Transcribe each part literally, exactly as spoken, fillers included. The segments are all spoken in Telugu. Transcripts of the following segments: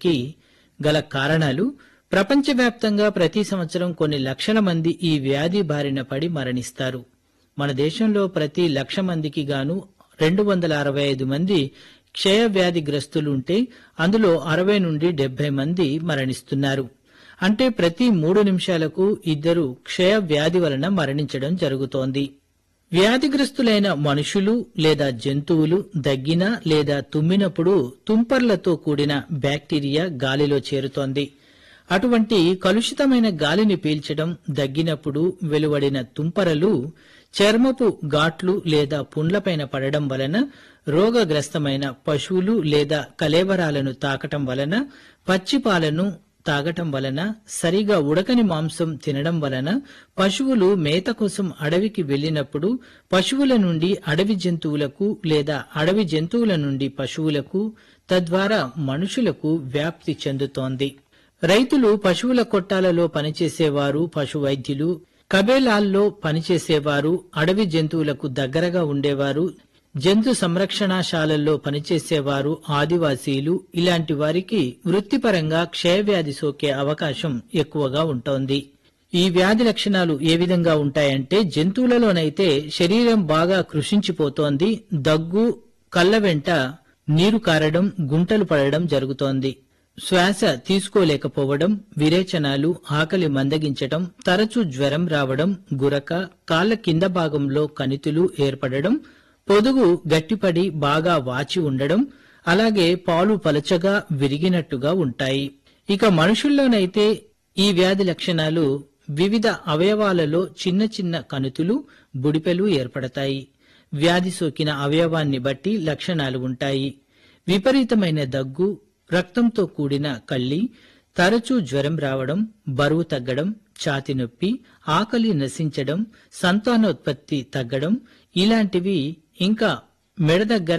రావడానికి గల కారణాలు: ప్రపంచవ్యాప్తంగా ప్రతి సంవత్సరం కొన్ని లక్షల మంది ఈ వ్యాధి బారిన పడి మరణిస్తారు. మన దేశంలో ప్రతి లక్ష మందికి గాను రెండు వందల అరవై ఐదు మంది క్షయ వ్యాధిగ్రస్తులుంటే అందులో అరవై నుండి డెబ్బై మంది మరణిస్తున్నారు. అంటే ప్రతి మూడు నిమిషాలకు ఇద్దరు క్షయ వ్యాధి వలన మరణించడం జరుగుతోంది. వ్యాధిగ్రస్తులైన మనుషులు లేదా జంతువులు దగ్గిన లేదా తుమ్మినప్పుడు తుంపర్లతో కూడిన బ్యాక్టీరియా గాలిలో చేరుతోంది. అటువంటి కలుషితమైన గాలిని పీల్చడం, దగ్గినప్పుడు వెలువడిన తుంపరలు చర్మపు ఘాట్లు లేదా పుండ్లపైన పడడం వలన, రోగగ్రస్తమైన పశువులు లేదా కళేబరాలను తాకటం వలన, పచ్చిపాలను తాగటం వలన, సరిగా ఉడకని మాంసం తినడం వలన, పశువులు మేత కోసం అడవికి వెళ్లినప్పుడు పశువుల నుండి అడవి జంతువులకు లేదా అడవి జంతువుల నుండి పశువులకు, తద్వారా మనుషులకు వ్యాప్తి చెందుతోంది. రైతులు, పశువుల కొట్టాలలో పనిచేసేవారు, పశు వైద్యులు, కబేలాల్లో పనిచేసేవారు, అడవి జంతువులకు దగ్గరగా ఉండేవారు, జంతు సంరక్షణాశాలల్లో పనిచేసేవారు, ఆదివాసీలు ఇలాంటి వారికి వృత్తిపరంగా క్షయవ్యాధి సోకే అవకాశం ఎక్కువగా ఉంటోంది. ఈ వ్యాధి లక్షణాలు ఏ విధంగా ఉంటాయంటే, జంతువులలోనైతే శరీరం బాగా కృషించిపోతోంది, దగ్గు, కళ్ల వెంట నీరు కారడం, గుంటలు పడడం జరుగుతోంది. శ్వాస తీసుకోలేకపోవడం, విరేచనాలు, ఆకలి మందగించటం, తరచూ జ్వరం రావడం, గురక, కాళ్ల కింద భాగంలో కణితులు ఏర్పడడం, పొదుగు గట్టిపడి బాగా వాచి ఉండడం, అలాగే పాలు పలచగా విరిగినట్టుగా ఉంటాయి. ఇక మనుషుల్లోనైతే ఈ వ్యాధి లక్షణాలు వివిధ అవయవాలలో చిన్న చిన్న కణుతులు, బుడిపెలు ఏర్పడతాయి. వ్యాధి సోకిన అవయవాన్ని బట్టి లక్షణాలు ఉంటాయి. విపరీతమైన దగ్గు, రక్తంతో కూడిన కళ్లి, తరచూ జ్వరం రావడం, బరువు తగ్గడం, ఛాతి నొప్పి, ఆకలి నశించడం, సంతానోత్పత్తి తగ్గడం ఇలాంటివి. ఇంకా మెడ దగ్గర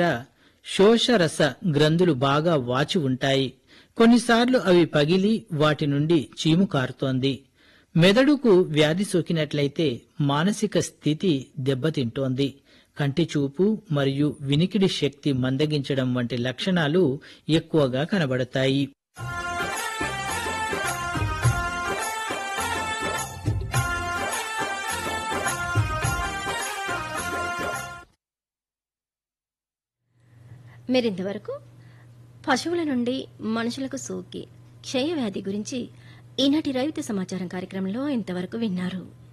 శోషరస గ్రంథులు బాగా వాచి ఉంటాయి. కొన్నిసార్లు అవి పగిలి వాటి నుండి చీము కారుతోంది. మెదడుకు వ్యాధి సోకినట్లయితే మానసిక స్థితి దెబ్బతింటోంది. కంటి చూపు మరియు వినికిడి శక్తి మందగించడం వంటి లక్షణాలు ఎక్కువగా కనబడతాయి. మీరింతవరకు పశువుల నుండి మనుషులకు సోకే క్షయవ్యాధి గురించి ఈనాటి రైతు సమాచారం కార్యక్రమంలో ఇంతవరకు విన్నారు.